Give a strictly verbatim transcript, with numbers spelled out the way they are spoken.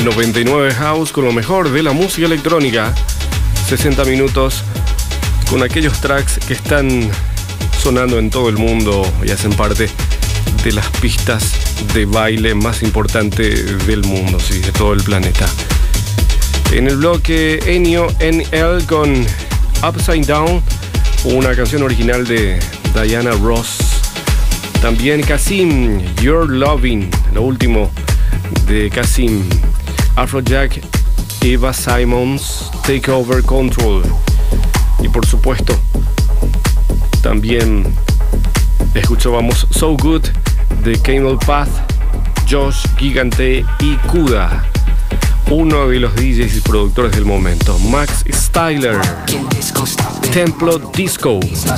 noventa y nueve House con lo mejor de la música electrónica. sesenta minutos con aquellos tracks que están sonando en todo el mundo y hacen parte de las pistas de baile más importantes del mundo, sí, de todo el planeta. En el bloque Ennio N L con Upside Down, una canción original de Diana Ross. También Kasim, Your Loving, lo último de Kasim. Afrojack, Eva Simons, Take Over Control. Y por supuesto, también escuchábamos So Good de Camel Path, Josh Gigante y Kuda, uno de los D Js y productores del momento, Max Styler, Templo Disco.